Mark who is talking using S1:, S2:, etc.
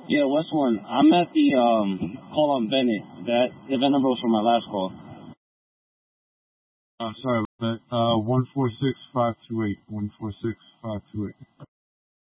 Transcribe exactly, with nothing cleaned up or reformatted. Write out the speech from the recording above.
S1: Yeah, West One. I'm at the um call on Bennett. That the event number was from my last call.
S2: Uh, sorry about that. Uh, one four six five two eight. one four six five two eight.